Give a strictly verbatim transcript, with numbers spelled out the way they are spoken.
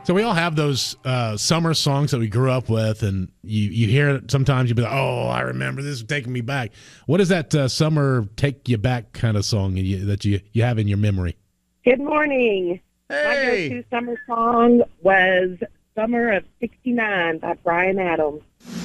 So we all have those uh, summer songs that we grew up with, and you, you hear it sometimes, you'll be like, oh, I remember this is taking me back. What is that uh, summer take you back kind of song you, that you, you have in your memory? Good morning. Hey. My go-to summer song was Summer of sixty-nine by Bryan Adams.